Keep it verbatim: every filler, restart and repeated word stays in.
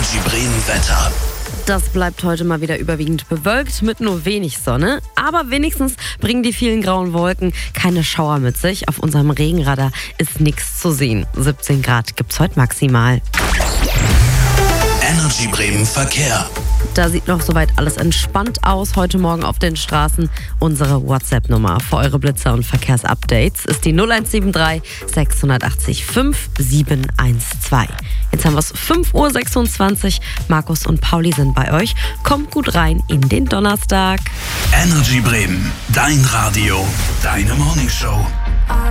Energy Bremen Wetter. Das bleibt heute mal wieder überwiegend bewölkt mit nur wenig Sonne. Aber wenigstens bringen die vielen grauen Wolken keine Schauer mit sich. Auf unserem Regenradar ist nichts zu sehen. siebzehn Grad gibt's heute maximal. Energy Bremen Verkehr. Da sieht noch soweit alles entspannt aus heute Morgen auf den Straßen. Unsere WhatsApp-Nummer für eure Blitzer und Verkehrsupdates ist die null eins sieben drei sechs acht fünf sieben eins zwei. Jetzt haben wir es fünf Uhr sechsundzwanzig. Markus und Pauli sind bei euch. Kommt gut rein in den Donnerstag. Energy Bremen, dein Radio, deine Morningshow.